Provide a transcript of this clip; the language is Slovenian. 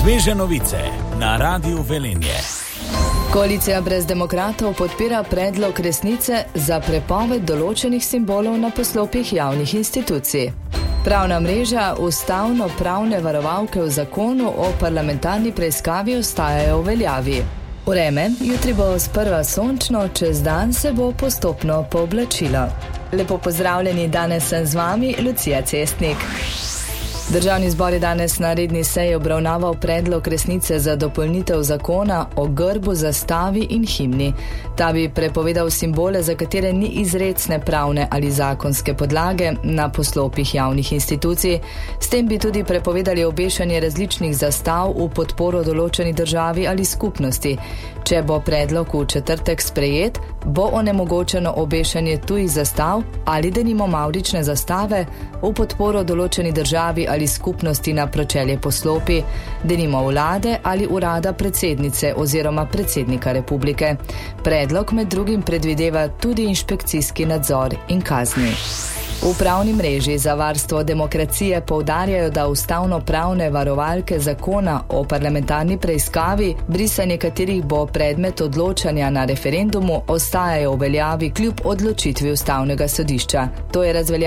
Sveže novice na Radiu Velenje. Koalicija brez demokratov podpira predlog resnice za prepoved določenih simbolov na poslopjih javnih institucij. Pravna mreža ustavno-pravne varovalke v zakonu o parlamentarni preiskavi ostajajo v veljavi. Vreme, jutri bo sprva sončno, čez dan se bo postopno pooblačilo. Lepo pozdravljeni, danes sem z vami, Lucija Cestnik. Državni zbor je danes na redni seji obravnaval predlog resnice za dopolnitev zakona o grbu, zastavi in himni. Ta bi prepovedal simbole, za katere ni izrecne pravne ali zakonske podlage na poslopjih javnih institucij. S tem bi tudi prepovedali obešanje različnih zastav v podporo določeni državi ali skupnosti. Če bo predlog v četrtek sprejet, bo onemogočeno obešanje tujih zastav ali denimo mavrične zastave v podporo določeni državi ali skupnosti na pročelje poslopij, denimo vlade ali urada predsednice oziroma predsednika republike. Predlog med drugim predvideva tudi inšpekcijski nadzor in kazni. V pravni mreži za varstvo demokracije poudarjajo, da ustavno-pravne varovalke zakona o parlamentarni preiskavi, brisanje katerih bo predmet odločanja na referendumu, ostajajo v veljavi kljub odločitvi ustavnega sodišča. To je razveljavljeno